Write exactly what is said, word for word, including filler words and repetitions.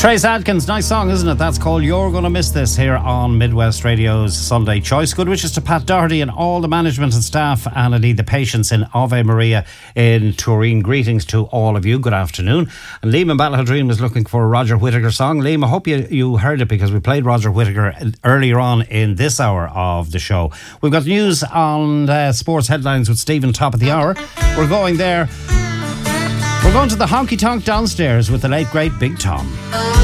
Trace Adkins, nice song, isn't it? That's called You're Gonna Miss This here on Midwest Radio's Sunday Choice. Good wishes to Pat Doherty and all the management and staff, and indeed the patients in Ave Maria in Turin. Greetings to all of you. Good afternoon. And Liam in Ballahaldreen was looking for a Roger Whittaker song. Liam, I hope you, you heard it, because we played Roger Whittaker earlier on in this hour of the show. We've got news on uh, sports headlines with Stephen, top of the hour. We're going there. We're going to the honky tonk downstairs with the late great Big Tom.